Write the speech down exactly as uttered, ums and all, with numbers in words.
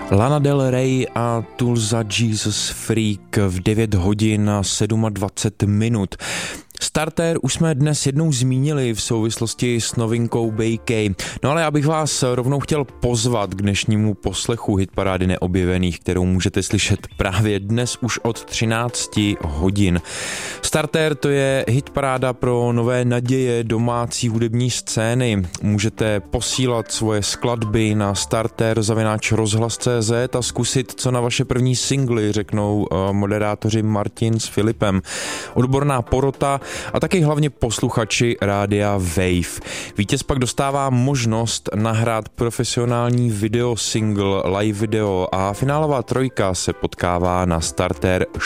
Lana Del Rey a Tulsa Jesus Freak v devět hodin a dvacet sedm minut. Starter už jsme dnes jednou zmínili v souvislosti s novinkou B K. No ale já bych vás rovnou chtěl pozvat k dnešnímu poslechu hitparády neobjevených, kterou můžete slyšet právě dnes už od třinácti hodin. Starter to je hitparáda pro nové naděje domácí hudební scény. Můžete posílat svoje skladby na starter zavináč rozhlas tečka cé zet a zkusit, co na vaše první singly řeknou moderátoři Martin s Filipem. Odborná porota a taky hlavně posluchači rádia Wave. Vítěz pak dostává možnost nahrát profesionální video single, live video a finálová trojka se potkává na starter